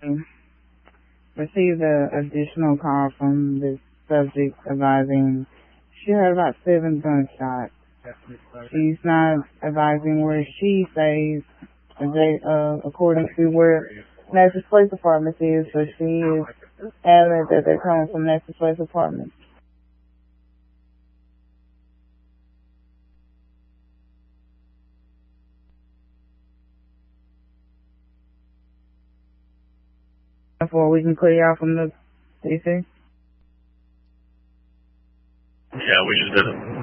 received an additional call from this subject advising she heard about 7 gunshots. She's not advising where she stays, according to where Nexus Police Department is, but she is adamant that they're coming from Nexus Police Department. Before we can clear you out from the DC? Yeah, we just did it.